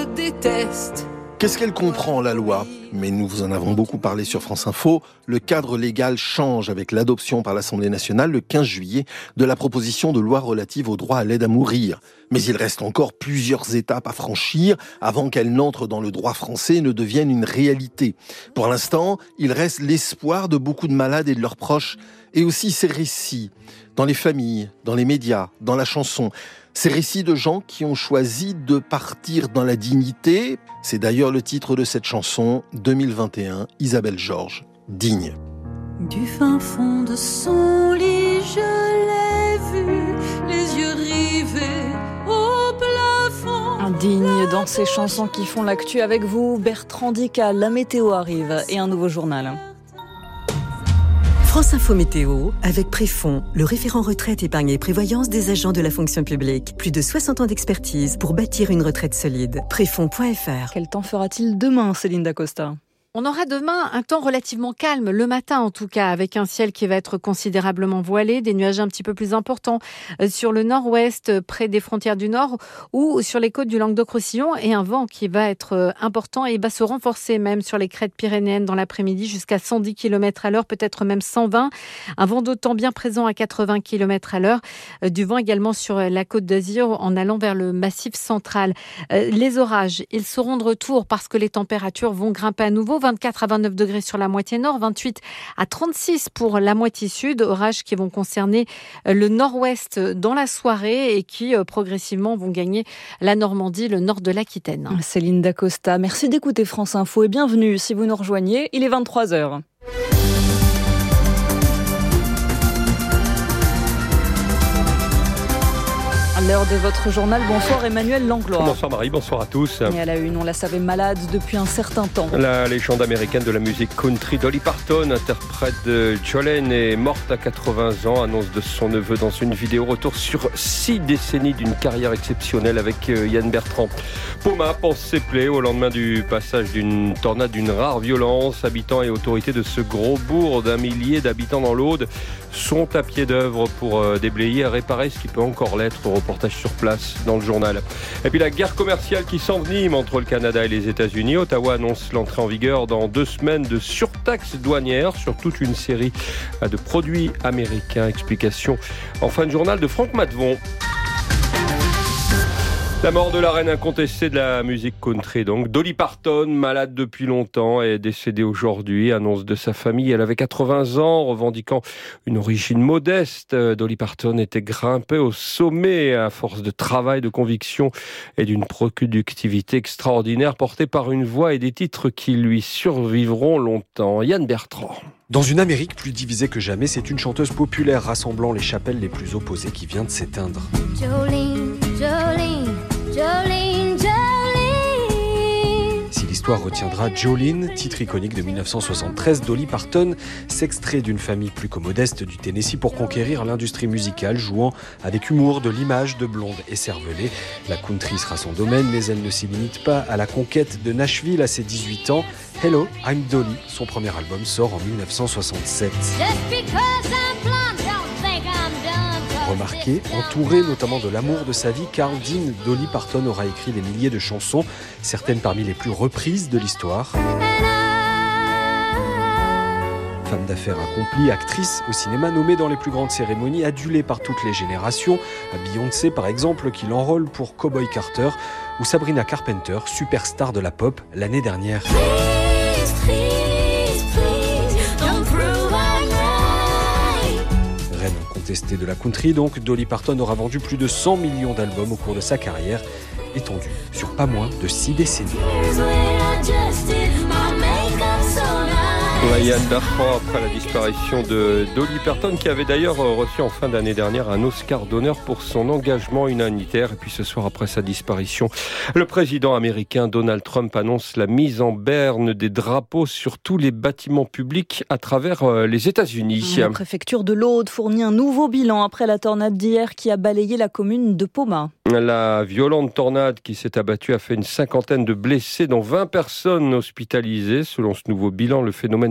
te déteste. Qu'est-ce qu'elle comprend, la loi ? Mais nous vous en avons beaucoup parlé sur France Info. Le cadre légal change avec l'adoption par l'Assemblée nationale le 15 juillet de la proposition de loi relative au droit à l'aide à mourir. Mais il reste encore plusieurs étapes à franchir avant qu'elle n'entre dans le droit français et ne devienne une réalité. Pour l'instant, il reste l'espoir de beaucoup de malades et de leurs proches, et aussi ces récits, dans les familles, dans les médias, dans la chanson. Ces récits de gens qui ont choisi de partir dans la dignité. C'est d'ailleurs le titre de cette chanson 2021, Isabelle Georges, Digne. Du fin fond de son lit, je l'ai vu, les yeux rivés au plafond. Digne dans ces chansons qui font l'actu avec vous, Bertrand Dical, la météo arrive et un nouveau journal. France Info Météo, avec Préfond, le référent retraite, épargne et prévoyance des agents de la fonction publique. Plus de 60 ans d'expertise pour bâtir une retraite solide. Préfond.fr. Quel temps fera-t-il demain, Céline Dacosta ? On aura demain un temps relativement calme, le matin en tout cas, avec un ciel qui va être considérablement voilé, des nuages un petit peu plus importants sur le nord-ouest, près des frontières du nord, ou sur les côtes du Languedoc-Roussillon, et un vent qui va être important et va se renforcer même sur les crêtes pyrénéennes dans l'après-midi jusqu'à 110 km à l'heure, peut-être même 120. Un vent d'autant bien présent à 80 km à l'heure. Du vent également sur la côte d'Azur en allant vers le massif central. Les orages, ils seront de retour parce que les températures vont grimper à nouveau. 24 à 29 degrés sur la moitié nord, 28 à 36 pour la moitié sud. Orages qui vont concerner le nord-ouest dans la soirée et qui progressivement vont gagner la Normandie, le nord de l'Aquitaine. Céline Dacosta, merci d'écouter France Info et bienvenue si vous nous rejoignez. Il est 23h. À l'heure de votre journal, bonsoir Emmanuel Langlois. Bonsoir Marie, bonsoir à tous. Et à la une, on la savait malade depuis un certain temps. La légende américaine de la musique country Dolly Parton, interprète de Jolene, est morte à 80 ans, annonce de son neveu dans une vidéo. Retour sur 6 décennies d'une carrière exceptionnelle avec Yann Bertrand. Poma pense ses plaies au lendemain du passage d'une tornade d'une rare violence. Habitants et autorités de ce gros bourg d'1 millier d'habitants dans l'Aude sont à pied d'œuvre pour déblayer et réparer ce qui peut encore l'être. Reportage sur place dans le journal. Et puis la guerre commerciale qui s'envenime entre le Canada et les États-Unis. Ottawa annonce l'entrée en vigueur dans 2 semaines de surtaxes douanières sur toute une série de produits américains. Explication en fin de journal de Franck Matvon. La mort de la reine incontestée de la musique country, donc Dolly Parton, malade depuis longtemps, est décédée aujourd'hui. Annonce de sa famille, elle avait 80 ans, revendiquant une origine modeste. Dolly Parton était grimpée au sommet à force de travail, de conviction et d'une productivité extraordinaire, portée par une voix et des titres qui lui survivront longtemps. Yann Bertrand. Dans une Amérique plus divisée que jamais, c'est une chanteuse populaire rassemblant les chapelles les plus opposées qui vient de s'éteindre. Jolene, Jolene, Jolene, Jolene. Si l'histoire retiendra Jolene, titre iconique de 1973, Dolly Parton s'extrait d'une famille plus que modeste du Tennessee pour conquérir l'industrie musicale, jouant avec humour de l'image de blonde écervelée. La country sera son domaine, mais elle ne s'y limite pas à la conquête de Nashville à ses 18 ans. Hello, I'm Dolly, son premier album sort en 1967. Remarquée, entourée notamment de l'amour de sa vie, Carl Dean, Dolly Parton aura écrit des milliers de chansons, certaines parmi les plus reprises de l'histoire. Femme d'affaires accomplie, actrice au cinéma, nommée dans les plus grandes cérémonies, adulée par toutes les générations. Beyoncé par exemple, qui l'enrôle pour Cowboy Carter, ou Sabrina Carpenter, superstar de la pop l'année dernière. Reine incontestée de la country, donc, Dolly Parton aura vendu plus de 100 millions d'albums au cours de sa carrière, étendue sur pas moins de 6 décennies. Yann Bertrand, après la disparition de Dolly Parton, qui avait d'ailleurs reçu en fin d'année dernière un Oscar d'honneur pour son engagement humanitaire. Et puis ce soir, après sa disparition, le président américain Donald Trump annonce la mise en berne des drapeaux sur tous les bâtiments publics à travers les États-Unis. La préfecture de l'Aude fournit un nouveau bilan après la tornade d'hier qui a balayé la commune de Poma. La violente tornade qui s'est abattue a fait une 50aine de blessés, dont 20 personnes hospitalisées. Selon ce nouveau bilan, le phénomène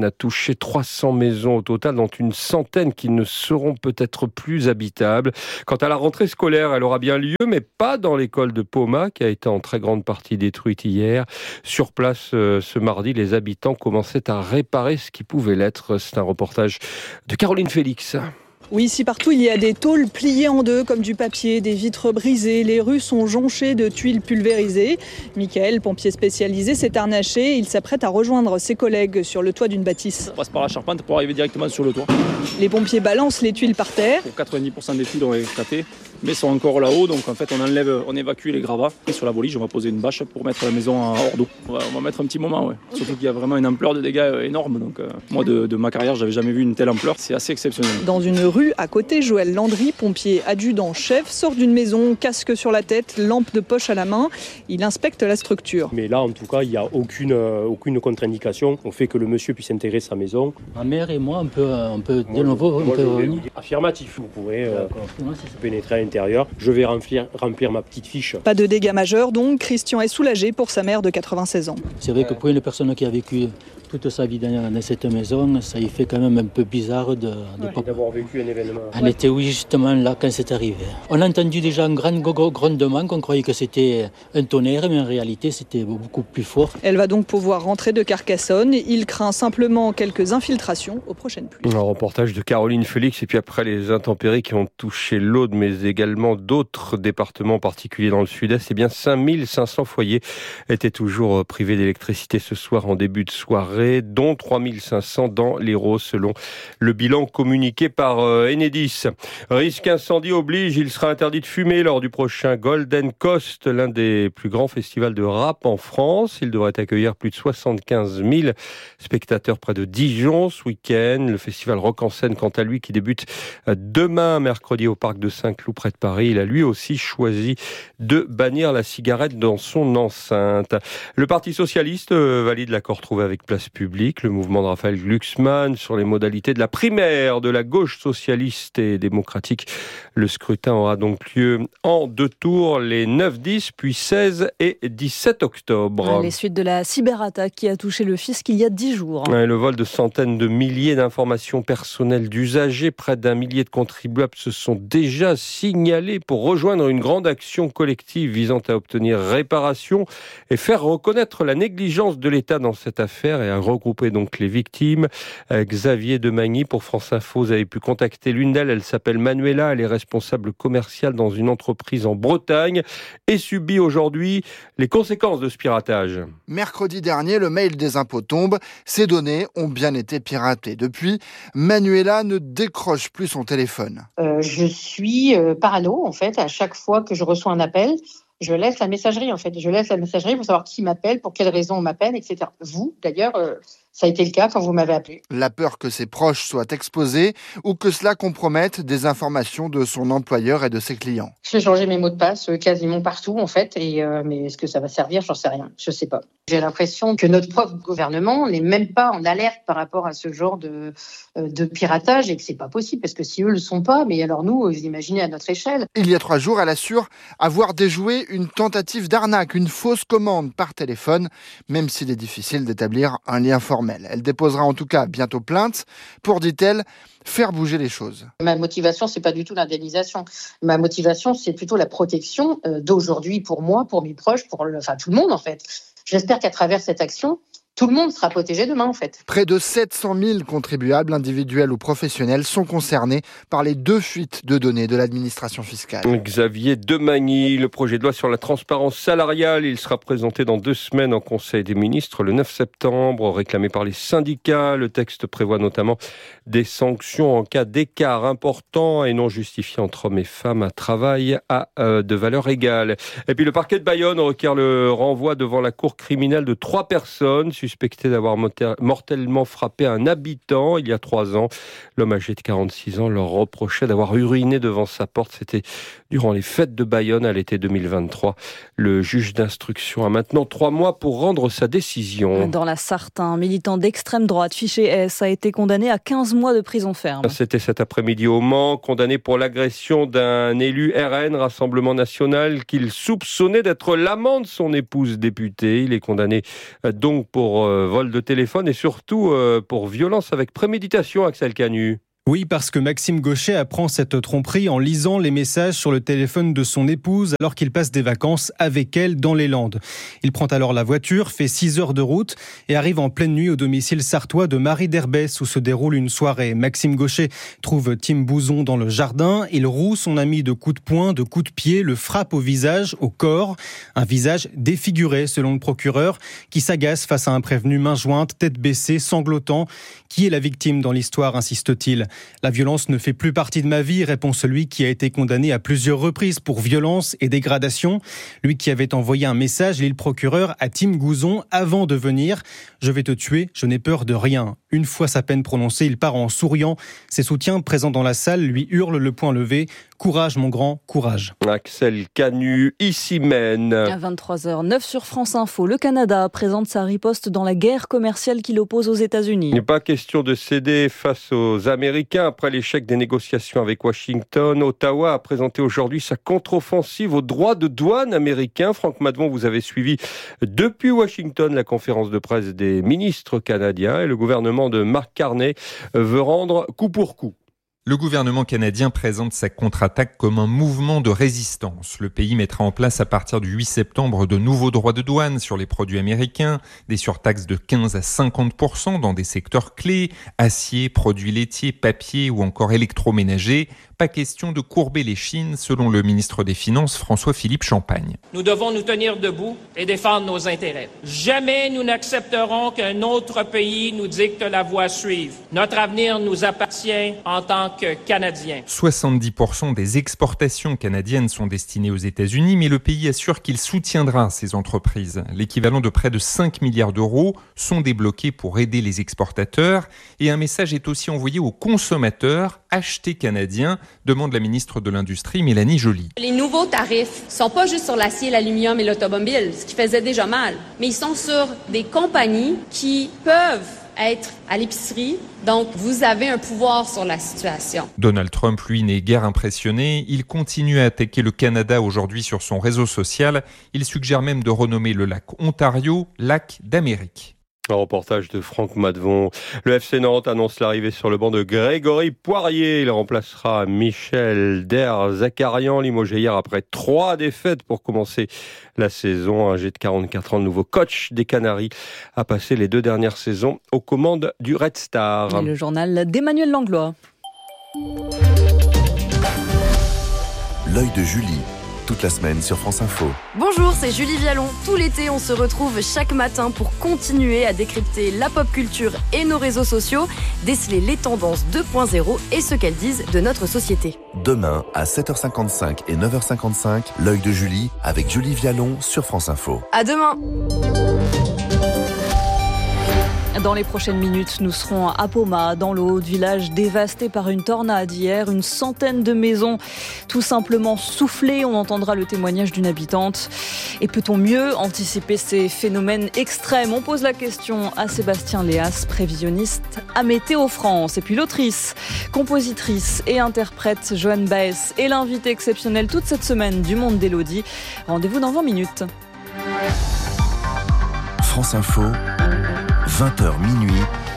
week-end a touché 300 maisons au total, dont une centaine qui ne seront peut-être plus habitables. Quant à la rentrée scolaire, elle aura bien lieu, mais pas dans l'école de Poma, qui a été en très grande partie détruite hier. Sur place, ce mardi, les habitants commençaient à réparer ce qui pouvait l'être. C'est un reportage de Caroline Félix. Oui, ici partout, il y a des tôles pliées en deux comme du papier, des vitres brisées. Les rues sont jonchées de tuiles pulvérisées. Michael, pompier spécialisé, s'est harnaché. Il s'apprête à rejoindre ses collègues sur le toit d'une bâtisse. On passe par la charpente pour arriver directement sur le toit. Les pompiers balancent les tuiles par terre. Pour 90% des tuiles ont éclaté, mais sont encore là-haut. Donc en fait, on évacue les gravats. Et sur la boliche, on va poser une bâche pour mettre la maison hors d'eau. On va mettre un petit moment, ouais. Surtout qu'il y a vraiment une ampleur de dégâts énorme. Donc moi, de ma carrière, j'avais jamais vu une telle ampleur. C'est assez exceptionnel. Dans une rue à côté, Joël Landry, pompier adjudant-chef, sort d'une maison, casque sur la tête, lampe de poche à la main. Il inspecte la structure. Mais là, en tout cas, il n'y a aucune contre-indication au fait que le monsieur puisse intégrer sa maison. Ma mère et moi, on peut de nouveau revenir. Affirmatif, vous pourrez pénétrer à l'intérieur. Je vais remplir ma petite fiche. Pas de dégâts majeurs, donc Christian est soulagé pour sa mère de 96 ans. C'est vrai que pour une personne qui a vécu toute sa vie dans cette maison, ça y fait quand même un peu bizarre d'avoir vécu un événement. Elle était justement là quand c'est arrivé. On a entendu déjà un grand grondement, qu'on croyait que c'était un tonnerre, mais en réalité c'était beaucoup plus fort. Elle va donc pouvoir rentrer de Carcassonne. Il craint simplement quelques infiltrations aux prochaines pluies. Un reportage de Caroline Félix, et puis après les intempéries qui ont touché l'Aude, mais également d'autres départements particuliers dans le sud-est, eh bien 5500 foyers étaient toujours privés d'électricité ce soir en début de soirée, dont 3500 dans l'Hérault, selon le bilan communiqué par Enedis. Risque incendie oblige, il sera interdit de fumer lors du prochain Golden Coast, l'un des plus grands festivals de rap en France. Il devrait accueillir plus de 75 000 spectateurs près de Dijon ce week-end. Le festival Rock en scène, quant à lui, qui débute demain, mercredi, au parc de Saint-Cloud près de Paris. Il a lui aussi choisi de bannir la cigarette dans son enceinte. Le Parti socialiste valide l'accord trouvé avec Place Publique. Le mouvement de Raphaël Glucksmann sur les modalités de la primaire de la gauche socialiste et démocratique. Le scrutin aura donc lieu en 2 tours, les 9, 10, puis 16 et 17 octobre. Les suites de la cyberattaque qui a touché le fisc il y a 10 jours. Le vol de centaines de milliers d'informations personnelles d'usagers, près d'1 millier de contribuables se sont déjà signalés pour rejoindre une grande action collective visant à obtenir réparation et faire reconnaître la négligence de l'État dans cette affaire et à regrouper donc les victimes. Xavier Demagny pour France Info, vous avez pu contacter l'une d'elles, elle s'appelle Manuela, elle est responsable commerciale dans une entreprise en Bretagne et subit aujourd'hui les conséquences de ce piratage. Mercredi dernier, le mail des impôts tombe, ses données ont bien été piratées. Depuis, Manuela ne décroche plus son téléphone. Je suis parano en fait, à chaque fois que je reçois un appel, je laisse la messagerie en fait. Je laisse la messagerie pour savoir qui m'appelle, pour quelle raison on m'appelle, etc. Vous, d'ailleurs, ça a été le cas quand vous m'avez appelé. La peur que ses proches soient exposés ou que cela compromette des informations de son employeur et de ses clients. J'ai changé mes mots de passe quasiment partout en fait, mais est-ce que ça va servir ? J'en sais rien, je sais pas. J'ai l'impression que notre propre gouvernement n'est même pas en alerte par rapport à ce genre de piratage et que c'est pas possible parce que si eux le sont pas, mais alors nous, vous imaginez à notre échelle. Il y a 3 jours, elle assure avoir déjoué une tentative d'arnaque, une fausse commande par téléphone, même s'il est difficile d'établir un lien formel. Elle déposera en tout cas bientôt plainte pour, dit-elle, faire bouger les choses. Ma motivation, c'est pas du tout l'indemnisation. Ma motivation, c'est plutôt la protection d'aujourd'hui pour moi, pour mes proches, pour tout le monde en fait. J'espère qu'à travers cette action, tout le monde sera protégé demain, en fait. Près de 700 000 contribuables, individuels ou professionnels, sont concernés par les 2 fuites de données de l'administration fiscale. Xavier Demagny, le projet de loi sur la transparence salariale, il sera présenté dans 2 semaines en Conseil des ministres, le 9 septembre, réclamé par les syndicats. Le texte prévoit notamment des sanctions en cas d'écart important et non justifié entre hommes et femmes à travail de valeur égale. Et puis le parquet de Bayonne requiert le renvoi devant la cour criminelle de 3 personnes suspecté d'avoir mortellement frappé un habitant il y a 3 ans. L'homme âgé de 46 ans leur reprochait d'avoir uriné devant sa porte. C'était durant les fêtes de Bayonne à l'été 2023. Le juge d'instruction a maintenant 3 mois pour rendre sa décision. Dans la Sarthe, un militant d'extrême droite, fiché S, a été condamné à 15 mois de prison ferme. C'était cet après-midi au Mans, condamné pour l'agression d'un élu RN, Rassemblement National, qu'il soupçonnait d'être l'amant de son épouse députée. Il est condamné donc pour pour vol de téléphone et surtout pour violence avec préméditation, Axel Canu. Oui, parce que Maxime Gauchet apprend cette tromperie en lisant les messages sur le téléphone de son épouse alors qu'il passe des vacances avec elle dans les Landes. Il prend alors la voiture, fait 6 heures de route et arrive en pleine nuit au domicile sartois de Marie d'Herbès où se déroule une soirée. Maxime Gauchet trouve Tim Bouzon dans le jardin. Il roue son ami de coups de poing, de coups de pied, le frappe au visage, au corps. Un visage défiguré selon le procureur qui s'agace face à un prévenu main jointe, tête baissée, sanglotant. Qui est la victime dans l'histoire, insiste-t-il ? La violence ne fait plus partie de ma vie, répond celui qui a été condamné à plusieurs reprises pour violence et dégradation. Lui qui avait envoyé un message, l'île procureur, à Tim Bouzon avant de venir. Je vais te tuer, je n'ai peur de rien. Une fois sa peine prononcée, il part en souriant. Ses soutiens présents dans la salle lui hurlent le poing levé. Courage mon grand, courage. Axel Canu, ici mène. À 23h09 sur France Info, le Canada présente sa riposte dans la guerre commerciale qui l'oppose aux États-Unis. Il n'est pas question de céder face aux Américains. Après l'échec des négociations avec Washington, Ottawa a présenté aujourd'hui sa contre-offensive aux droits de douane américains. Franck Madvon, vous avez suivi depuis Washington la conférence de presse des ministres canadiens et le gouvernement de Mark Carney veut rendre coup pour coup. Le gouvernement canadien présente sa contre-attaque comme un mouvement de résistance. Le pays mettra en place à partir du 8 septembre de nouveaux droits de douane sur les produits américains, des surtaxes de 15 à 50% dans des secteurs clés, acier, produits laitiers, papier ou encore électroménager. Pas question de courber les chines, selon le ministre des Finances François-Philippe Champagne. Nous devons nous tenir debout et défendre nos intérêts. Jamais nous n'accepterons qu'un autre pays nous dicte la voie à suivre. Notre avenir nous appartient en tant que Canadiens. 70% des exportations canadiennes sont destinées aux États-Unis, mais le pays assure qu'il soutiendra ces entreprises. L'équivalent de près de 5 milliards d'euros sont débloqués pour aider les exportateurs. Et un message est aussi envoyé aux consommateurs. Achetez canadiens, demande la ministre de l'Industrie, Mélanie Joly. Les nouveaux tarifs sont pas juste sur l'acier, l'aluminium et l'automobile, ce qui faisait déjà mal, mais ils sont sur des compagnies qui peuvent être à l'épicerie. Donc, vous avez un pouvoir sur la situation. Donald Trump, lui, n'est guère impressionné. Il continue à attaquer le Canada aujourd'hui sur son réseau social. Il suggère même de renommer le lac Ontario, lac d'Amérique. Un reportage de Franck Madvon. Le FC Nantes annonce l'arrivée sur le banc de Grégory Poirier. Il remplacera Michel Der-Zakarian, limogé hier après 3 défaites pour commencer la saison. Âgé de 44 ans, le nouveau coach des Canaries a passé les 2 dernières saisons aux commandes du Red Star. Et le journal d'Emmanuel Langlois. L'œil de Julie. Toute la semaine sur France Info. Bonjour, c'est Julie Vialon. Tout l'été, on se retrouve chaque matin pour continuer à décrypter la pop culture et nos réseaux sociaux, déceler les tendances 2.0 et ce qu'elles disent de notre société. Demain, à 7h55 et 9h55, l'œil de Julie avec Julie Vialon sur France Info. À demain. Dans les prochaines minutes, nous serons à Poma, dans le Haut-de-Village dévasté par une tornade hier. Une centaine de maisons tout simplement soufflées. On entendra le témoignage d'une habitante. Et peut-on mieux anticiper ces phénomènes extrêmes ? On pose la question à Sébastien Léas, prévisionniste à Météo France. Et puis l'autrice, compositrice et interprète Joanne Baez est l'invitée exceptionnelle toute cette semaine du Monde d'Élodie. Rendez-vous dans 20 minutes. France Info. 20h minuit,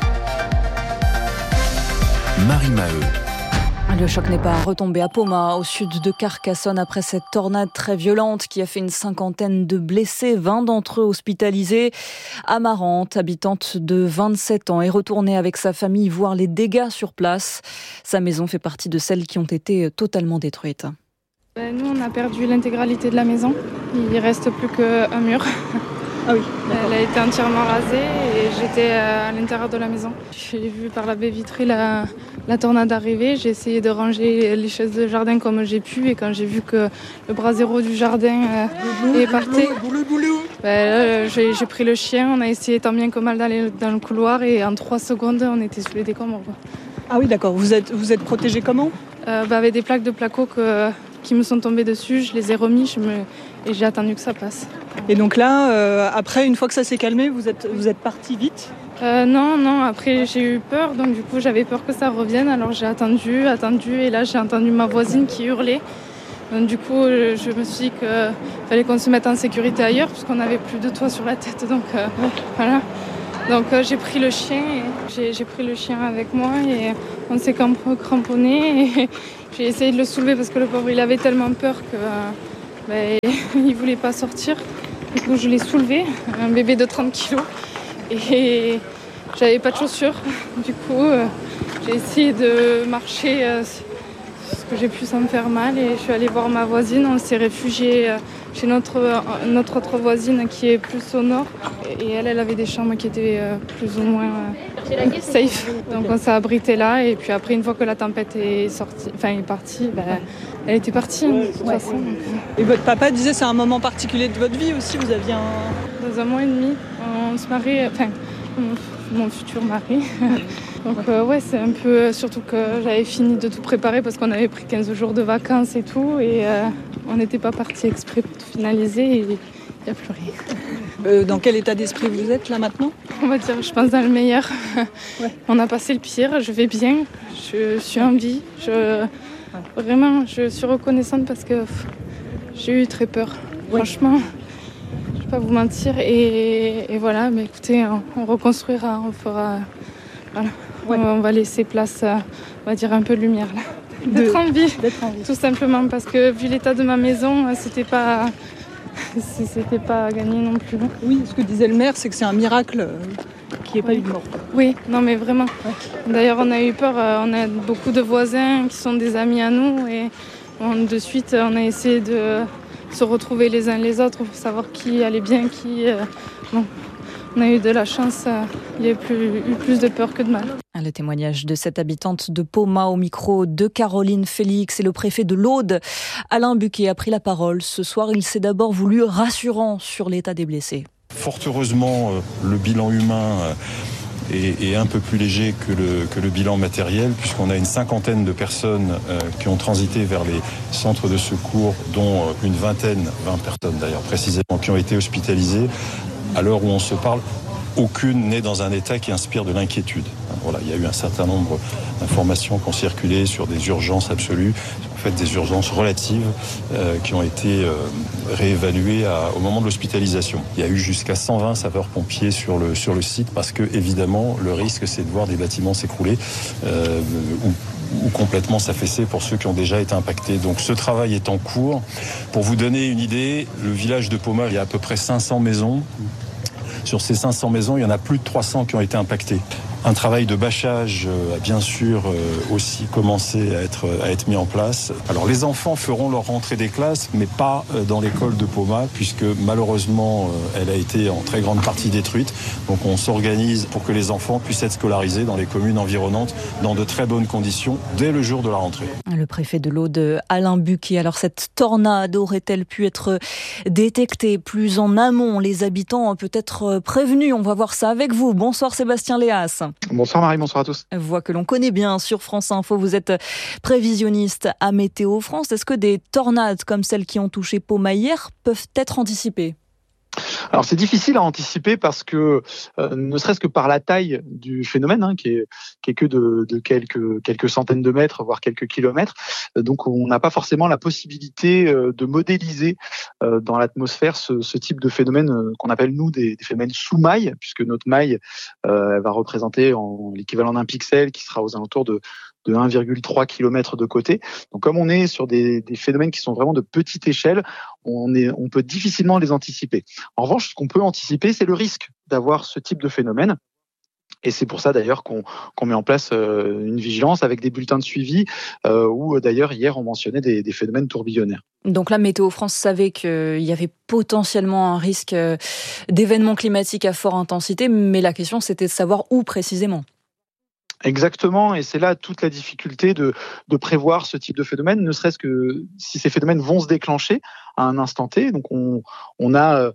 Marie Maheu. Le choc n'est pas retombé à Poma, au sud de Carcassonne, après cette tornade très violente qui a fait une 50aine de blessés, 20 d'entre eux hospitalisés. Amarante, habitante de 27 ans, est retournée avec sa famille voir les dégâts sur place. Sa maison fait partie de celles qui ont été totalement détruites. Nous, on a perdu l'intégralité de la maison. Il ne reste plus qu'un mur. Ah oui, elle a été entièrement rasée et j'étais à l'intérieur de la maison. J'ai vu par la baie vitrée la tornade arriver. J'ai essayé de ranger les chaises de jardin comme j'ai pu et quand j'ai vu que le bras zéro du jardin est parti, j'ai pris le chien. On a essayé tant bien que mal d'aller dans le couloir et en 3 secondes, on était sous les décombres. Ah oui, d'accord. Vous êtes protégé comment ? Avec des plaques de placo qui me sont tombées dessus. Je les ai remis et j'ai attendu que ça passe. Et donc là, après, une fois que ça s'est calmé, vous êtes parti vite ? Non, après j'ai eu peur, donc du coup j'avais peur que ça revienne, alors j'ai attendu, et là j'ai entendu ma voisine qui hurlait. Donc du coup je me suis dit qu'il fallait qu'on se mette en sécurité ailleurs, puisqu'on n'avait plus de toit sur la tête, donc voilà. Donc j'ai pris le chien, j'ai pris le chien avec moi et on s'est cramponné et j'ai essayé de le soulever parce que le pauvre il avait tellement peur que il voulait pas sortir. Du coup je l'ai soulevé, un bébé de 30 kilos et j'avais pas de chaussures. Du coup j'ai essayé de marcher ce que j'ai pu sans me faire mal et je suis allée voir ma voisine, on s'est réfugié chez notre autre voisine qui est plus au nord et elle avait des chambres qui étaient plus ou moins safe. Donc on s'est abrité là et puis après une fois que la tempête est partie, elle était partie de toute façon. Et votre papa disait c'est un moment particulier de votre vie aussi, vous aviez Dans 1 mois et demi, on se mariait, mon futur mari. Donc c'est un peu, surtout que j'avais fini de tout préparer parce qu'on avait pris 15 jours de vacances et tout et on n'était pas parti exprès pour tout finaliser et il n'y a plus rien. Dans quel état d'esprit vous êtes là maintenant ? On va dire, je pense dans le meilleur. Ouais. On a passé le pire, je vais bien, je suis en vie. Vraiment, je suis reconnaissante parce que j'ai eu très peur. Ouais. Franchement, je ne vais pas vous mentir. Et voilà, mais écoutez, on reconstruira, on fera... Voilà. Ouais. On va laisser place, on va dire, un peu de lumière là. D'être en vie, tout simplement, parce que vu l'état de ma maison, c'était pas gagné non plus. Oui, ce que disait le maire, c'est que c'est un miracle qu'il n'y ait pas eu de mort. Oui, non mais vraiment. Ouais. D'ailleurs, on a eu peur, on a beaucoup de voisins qui sont des amis à nous et de suite, on a essayé de se retrouver les uns les autres pour savoir qui allait bien, qui... On a eu de la chance, il y a eu plus de peur que de mal. Le témoignage de cette habitante de Poma au micro de Caroline Félix et le préfet de l'Aude, Alain Buquet, a pris la parole. Ce soir, il s'est d'abord voulu rassurant sur l'état des blessés. Fort heureusement, le bilan humain est un peu plus léger que le bilan matériel, puisqu'on a une 50aine de personnes qui ont transité vers les centres de secours, dont une 20 personnes d'ailleurs précisément, qui ont été hospitalisées. À l'heure où on se parle, aucune n'est dans un état qui inspire de l'inquiétude. Voilà, il y a eu un certain nombre d'informations qui ont circulé sur des urgences absolues, en fait des urgences relatives qui ont été réévaluées au moment de l'hospitalisation. Il y a eu jusqu'à 120 sapeurs-pompiers sur le site parce que, évidemment, le risque, c'est de voir des bâtiments s'écrouler ou complètement s'affaisser pour ceux qui ont déjà été impactés. Donc ce travail est en cours. Pour vous donner une idée, le village de Poma, il y a à peu près 500 maisons. Sur ces 500 maisons, il y en a plus de 300 qui ont été impactées. Un travail de bâchage a bien sûr aussi commencé à être mis en place. Alors les enfants feront leur rentrée des classes, mais pas dans l'école de Poma, puisque malheureusement elle a été en très grande partie détruite. Donc on s'organise pour que les enfants puissent être scolarisés dans les communes environnantes dans de très bonnes conditions dès le jour de la rentrée. Le préfet de l'Aude, Alain Buquet. Alors cette tornade aurait-elle pu être détectée plus en amont ? Les habitants peut-être prévenus. On va voir ça avec vous. Bonsoir Sébastien Léas. Bonsoir Marie, bonsoir à tous. Voix que l'on connaît bien sur France Info. Vous êtes prévisionniste à Météo France. Est-ce que des tornades comme celles qui ont touché Poma hier peuvent être anticipées ? Alors c'est difficile à anticiper parce que ne serait-ce que par la taille du phénomène, qui est que de quelques centaines de mètres, voire quelques kilomètres, donc on n'a pas forcément la possibilité de modéliser dans l'atmosphère ce type de phénomène qu'on appelle nous des phénomènes sous maille, puisque notre maille elle va représenter l'équivalent d'un pixel qui sera aux alentours de 1,3 km de côté. Donc comme on est sur des phénomènes qui sont vraiment de petite échelle, on peut difficilement les anticiper. En revanche, ce qu'on peut anticiper, c'est le risque d'avoir ce type de phénomène. Et c'est pour ça d'ailleurs qu'on met en place une vigilance avec des bulletins de suivi où d'ailleurs hier on mentionnait des phénomènes tourbillonnaires. Donc là, Météo France savait qu'il y avait potentiellement un risque d'événements climatiques à forte intensité, mais la question c'était de savoir où précisément. Exactement, et c'est là toute la difficulté de prévoir ce type de phénomène, ne serait-ce que si ces phénomènes vont se déclencher à un instant T. Donc on a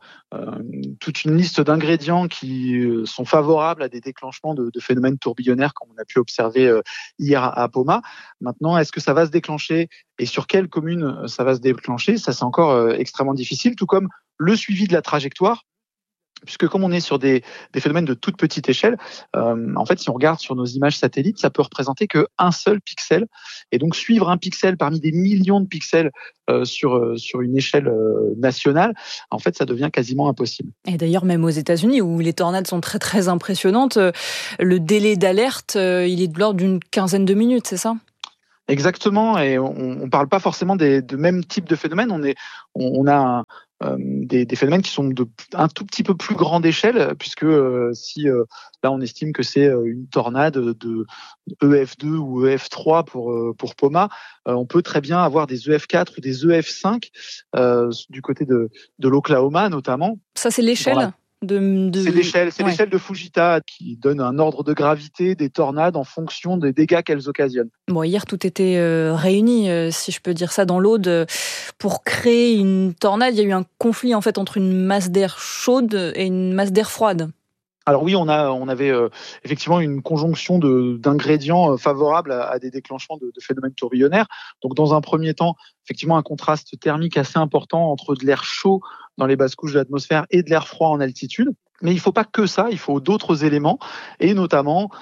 toute une liste d'ingrédients qui sont favorables à des déclenchements de phénomènes tourbillonnaires comme on a pu observer hier à Poma. Maintenant, est-ce que ça va se déclencher et sur quelle commune ça va se déclencher ? Ça, c'est encore extrêmement difficile, tout comme le suivi de la trajectoire. puisque comme on est sur des phénomènes de toute petite échelle, en fait, si on regarde sur nos images satellites, ça peut représenter qu'un seul pixel. Et donc, suivre un pixel parmi des millions de pixels sur une échelle nationale, en fait, ça devient quasiment impossible. Et d'ailleurs, même aux États-Unis, où les tornades sont très, très impressionnantes, le délai d'alerte, il est de l'ordre d'une quinzaine de minutes, c'est ça ? Exactement, et on parle pas forcément de même type de phénomène. On a des phénomènes qui sont un tout petit peu plus grande échelle, puisque si là on estime que c'est une tornade de EF2 ou EF3 pour Poma, on peut très bien avoir des EF4 ou des EF5 du côté de l'Oklahoma notamment. Ça c'est l'échelle C'est l'échelle de Fujita qui donne un ordre de gravité des tornades en fonction des dégâts qu'elles occasionnent. Bon, hier, tout était réuni, si je peux dire ça, dans l'Aude pour créer une tornade. Il y a eu un conflit en fait entre une masse d'air chaude et une masse d'air froide. Alors oui, on avait effectivement une conjonction d'ingrédients favorables à des déclenchements de phénomènes tourbillonnaires. Donc dans un premier temps, effectivement un contraste thermique assez important entre de l'air chaud dans les basses couches de l'atmosphère et de l'air froid en altitude. Mais il ne faut pas que ça, il faut d'autres éléments, et notamment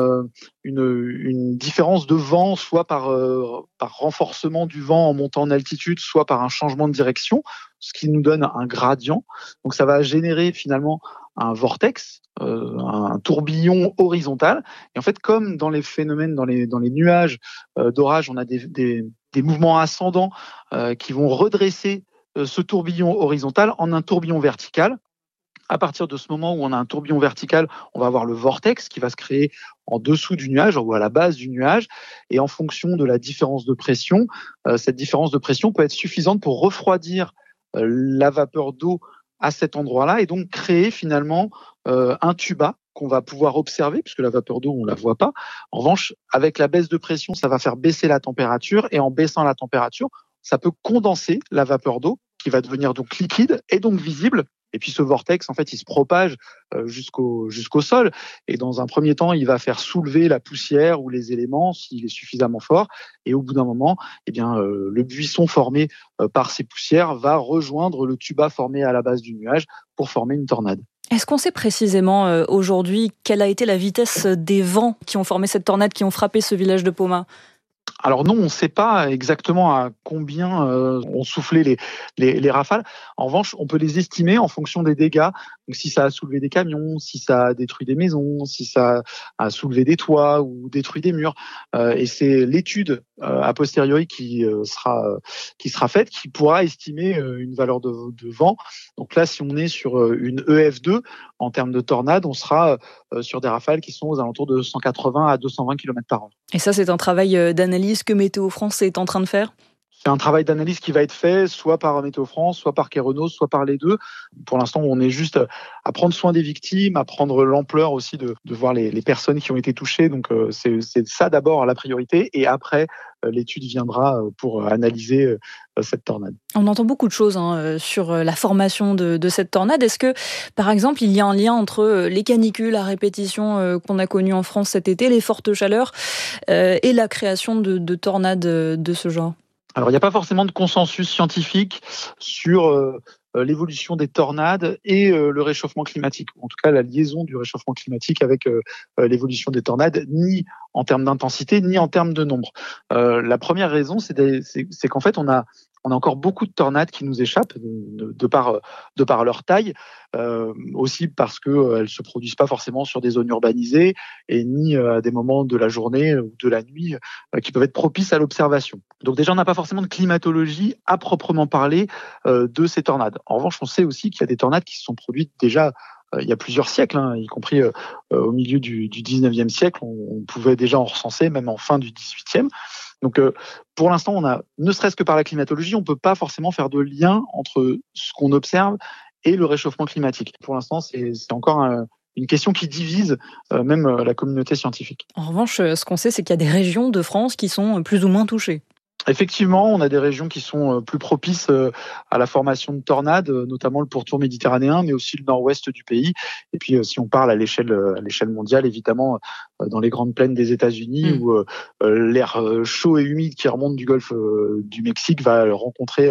une différence de vent, soit par renforcement du vent en montant en altitude, soit par un changement de direction, ce qui nous donne un gradient. Donc ça va générer finalement un vortex, un tourbillon horizontal. Et en fait, comme dans les phénomènes, dans les nuages d'orage, on a des mouvements ascendants qui vont redresser ce tourbillon horizontal en un tourbillon vertical. À partir de ce moment où on a un tourbillon vertical, on va avoir le vortex qui va se créer en dessous du nuage ou à la base du nuage. Et en fonction de la différence de pression, cette différence de pression peut être suffisante pour refroidir la vapeur d'eau à cet endroit-là et donc créer finalement un tuba qu'on va pouvoir observer, puisque la vapeur d'eau, on la voit pas. En revanche, avec la baisse de pression, ça va faire baisser la température, et en baissant la température, ça peut condenser la vapeur d'eau qui va devenir donc liquide et donc visible. Et puis ce vortex, en fait, il se propage jusqu'au sol. Et dans un premier temps, il va faire soulever la poussière ou les éléments s'il est suffisamment fort. Et au bout d'un moment, eh bien, le buisson formé par ces poussières va rejoindre le tuba formé à la base du nuage pour former une tornade. Est-ce qu'on sait précisément aujourd'hui quelle a été la vitesse des vents qui ont formé cette tornade, qui ont frappé ce village de Poma ? Alors non, on ne sait pas exactement à combien ont soufflé les rafales. En revanche, on peut les estimer en fonction des dégâts. Donc, si ça a soulevé des camions, si ça a détruit des maisons, si ça a soulevé des toits ou détruit des murs. Et c'est l'étude a posteriori qui sera faite, qui pourra estimer une valeur de vent. Donc là, si on est sur une EF2, en termes de tornade, on sera sur des rafales qui sont aux alentours de 180 à 220 km/h. Et ça, c'est un travail d'analyse que Météo France est en train de faire ? C'est un travail d'analyse qui va être fait soit par Météo France, soit par Keraunos, soit par les deux. Pour l'instant, on est juste à prendre soin des victimes, à prendre l'ampleur aussi de voir les personnes qui ont été touchées. Donc c'est ça d'abord la priorité, et après l'étude viendra pour analyser cette tornade. On entend beaucoup de choses sur la formation de cette tornade. Est-ce que, par exemple, il y a un lien entre les canicules à répétition qu'on a connues en France cet été, les fortes chaleurs, et la création de tornades de ce genre ? Alors, il n'y a pas forcément de consensus scientifique sur l'évolution des tornades et le réchauffement climatique. En tout cas, la liaison du réchauffement climatique avec l'évolution des tornades, ni en termes d'intensité, ni en termes de nombre. La première raison, c'est qu'en fait, on a encore beaucoup de tornades qui nous échappent de par leur taille, aussi parce qu'elles ne se produisent pas forcément sur des zones urbanisées et ni à des moments de la journée ou de la nuit qui peuvent être propices à l'observation. Donc déjà, on n'a pas forcément de climatologie à proprement parler de ces tornades. En revanche, on sait aussi qu'il y a des tornades qui se sont produites déjà il y a plusieurs siècles, y compris au milieu du 19e siècle. On pouvait déjà en recenser, même en fin du 18e. Donc, pour l'instant, on a, ne serait-ce que par la climatologie, on ne peut pas forcément faire de lien entre ce qu'on observe et le réchauffement climatique. Pour l'instant, c'est encore une question qui divise même la communauté scientifique. En revanche, ce qu'on sait, c'est qu'il y a des régions de France qui sont plus ou moins touchées. Effectivement, on a des régions qui sont plus propices à la formation de tornades, notamment le pourtour méditerranéen, mais aussi le nord-ouest du pays. Et puis, si on parle à l'échelle mondiale, évidemment, dans les grandes plaines des États-Unis, où l'air chaud et humide qui remonte du golfe du Mexique va rencontrer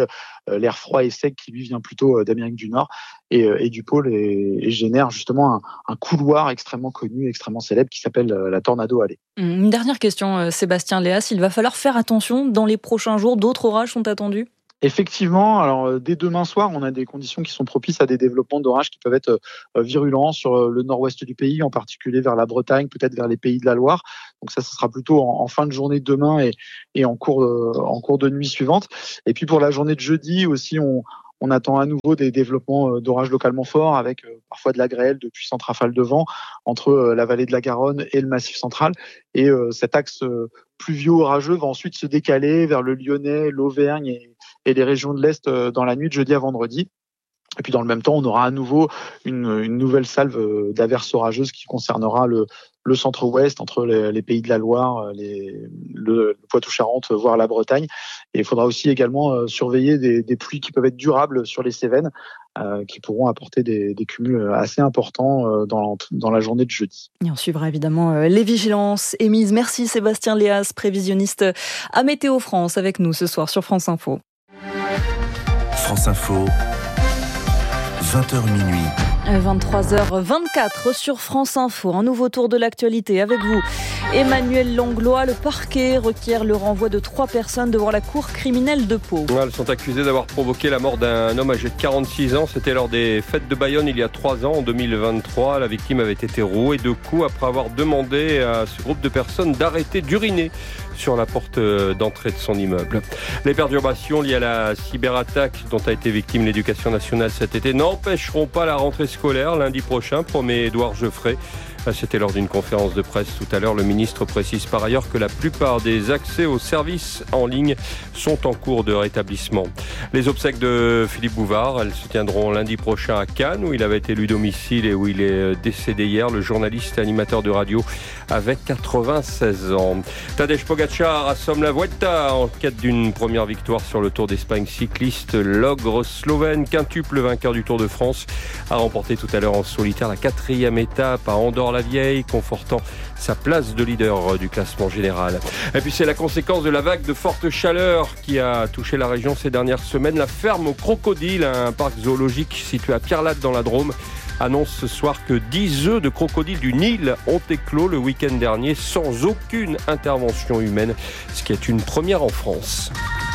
l'air froid et sec qui lui vient plutôt d'Amérique du Nord et du pôle et génère justement un couloir extrêmement connu, extrêmement célèbre qui s'appelle la Tornado Alley. Une dernière question, Sébastien Léas, il va falloir faire attention dans les prochains jours, d'autres orages sont attendus ? Effectivement, alors dès demain soir, on a des conditions qui sont propices à des développements d'orages qui peuvent être virulents sur le nord-ouest du pays, en particulier vers la Bretagne, peut-être vers les pays de la Loire. Donc ça, ce sera plutôt en fin de journée demain et en cours de nuit suivante. Et puis pour la journée de jeudi aussi, on attend à nouveau des développements d'orages localement forts avec parfois de la grêle, de puissantes rafales de vent entre la vallée de la Garonne et le Massif central. Et cet axe pluvio-orageux va ensuite se décaler vers le Lyonnais, l'Auvergne et les régions de l'Est dans la nuit de jeudi à vendredi. Et puis dans le même temps, on aura à nouveau une nouvelle salve d'averses orageuses qui concernera le centre-ouest, entre les pays de la Loire, le Poitou-Charentes, voire la Bretagne. Et il faudra aussi également surveiller des pluies qui peuvent être durables sur les Cévennes, qui pourront apporter des cumuls assez importants dans la journée de jeudi. Et on suivra évidemment les vigilances émises. Merci Sébastien Léas, prévisionniste à Météo France, avec nous ce soir sur France Info. France Info, 20h minuit. 23h24 sur France Info. Un nouveau tour de l'actualité avec vous. Emmanuel Langlois, le parquet requiert le renvoi de 3 personnes devant la cour criminelle de Pau. Elles sont accusées d'avoir provoqué la mort d'un homme âgé de 46 ans. C'était lors des fêtes de Bayonne il y a 3 ans, en 2023. La victime avait été rouée de coups après avoir demandé à ce groupe de personnes d'arrêter d'uriner sur la porte d'entrée de son immeuble. Les perturbations liées à la cyberattaque dont a été victime l'éducation nationale cet été n'empêcheront pas la rentrée scolaire lundi prochain, promet Édouard Geoffrey. C'était lors d'une conférence de presse tout à l'heure. Le ministre précise par ailleurs que la plupart des accès aux services en ligne sont en cours de rétablissement. Les obsèques de Philippe Bouvard, elles se tiendront lundi prochain à Cannes, où il avait élu domicile et où il est décédé hier. Le journaliste et animateur de radio avait 96 ans. Tadej Pogačar assomme la Vuelta en quête d'une première victoire sur le Tour d'Espagne cycliste. L'ogre slovène, quintuple vainqueur du Tour de France, a remporté tout à l'heure en solitaire la 4e étape à Andorre-la-Vieille, confortant sa place de leader du classement général. Et puis c'est la conséquence de la vague de forte chaleur qui a touché la région ces dernières semaines. La ferme aux crocodiles, un parc zoologique situé à Pierrelatte dans la Drôme, annonce ce soir que 10 œufs de crocodiles du Nil ont éclos le week-end dernier sans aucune intervention humaine, ce qui est une première en France.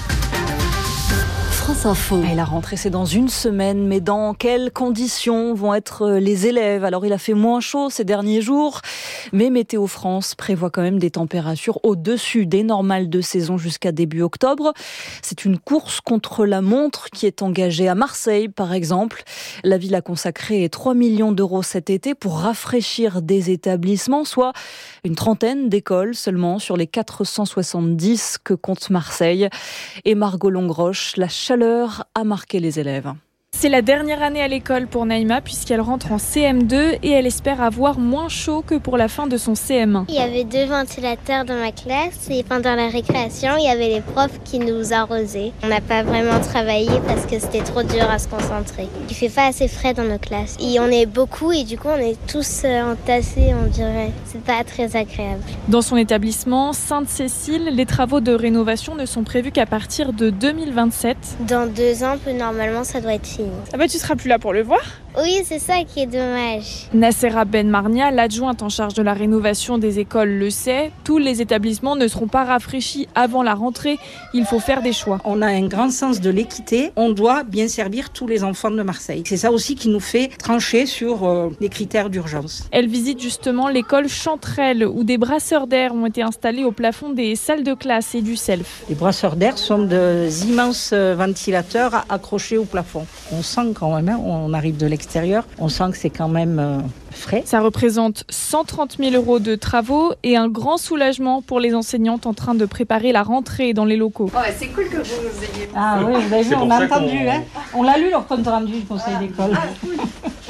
France Info. Et la rentrée, c'est dans une semaine, mais dans quelles conditions vont être les élèves ? Alors, il a fait moins chaud ces derniers jours, mais Météo France prévoit quand même des températures au-dessus des normales de saison jusqu'à début octobre. C'est une course contre la montre qui est engagée à Marseille, par exemple. La ville a consacré 3 millions d'euros cet été pour rafraîchir des établissements, soit une trentaine d'écoles seulement sur les 470 que compte Marseille. Et Margot Longroche, la chaleur a marqué les élèves. C'est la dernière année à l'école pour Naïma puisqu'elle rentre en CM2 et elle espère avoir moins chaud que pour la fin de son CM1. Il y avait 2 ventilateurs dans ma classe et pendant la récréation, il y avait les profs qui nous arrosaient. On n'a pas vraiment travaillé parce que c'était trop dur à se concentrer. Il fait pas assez frais dans nos classes. Et on est beaucoup et du coup on est tous entassés, on dirait. C'est pas très agréable. Dans son établissement, Sainte-Cécile, les travaux de rénovation ne sont prévus qu'à partir de 2027. Dans 2 ans, normalement, ça doit être fini. Ah bah tu seras plus là pour le voir ? Oui, c'est ça qui est dommage. Nassera Ben Marnia, l'adjointe en charge de la rénovation des écoles, le sait. Tous les établissements ne seront pas rafraîchis avant la rentrée. Il faut faire des choix. On a un grand sens de l'équité. On doit bien servir tous les enfants de Marseille. C'est ça aussi qui nous fait trancher sur les critères d'urgence. Elle visite justement l'école Chanterelle où des brasseurs d'air ont été installés au plafond des salles de classe et du self. Les brasseurs d'air sont d'immenses ventilateurs accrochés au plafond. On sent quand même, on arrive de l'extérieur, on sent que c'est quand même frais. Ça représente 130 000 euros de travaux et un grand soulagement pour les enseignantes en train de préparer la rentrée dans les locaux. Oh, c'est cool que vous nous ayez... Ah oui, vous avez vu, on a entendu. On l'a lu leur compte rendu du conseil d'école. Ah, cool.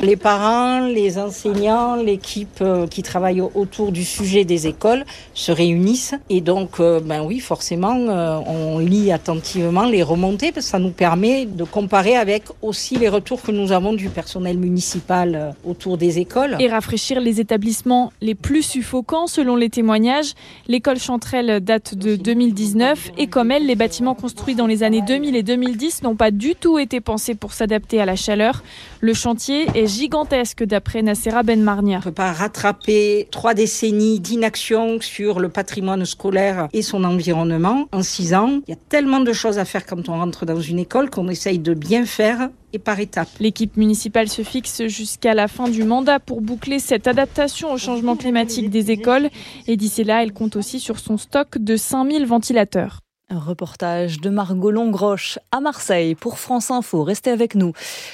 Les parents, les enseignants, l'équipe qui travaille autour du sujet des écoles se réunissent et donc oui, forcément on lit attentivement les remontées parce que ça nous permet de comparer avec aussi les retours que nous avons du personnel municipal autour des écoles. Et rafraîchir les établissements les plus suffocants selon les témoignages. L'école Chanterelle date de 2019 et comme elle, les bâtiments construits dans les années 2000 et 2010 n'ont pas du tout été pensés pour s'adapter à la chaleur. Le chantier est gigantesque d'après Nacera Benmarnia. On ne peut pas rattraper 3 décennies d'inaction sur le patrimoine scolaire et son environnement en 6 ans. Il y a tellement de choses à faire quand on rentre dans une école qu'on essaye de bien faire et par étapes. L'équipe municipale se fixe jusqu'à la fin du mandat pour boucler cette adaptation au changement climatique des écoles. Et d'ici là, elle compte aussi sur son stock de 5000 ventilateurs. Un reportage de Margot Longroche à Marseille pour France Info. Restez avec nous.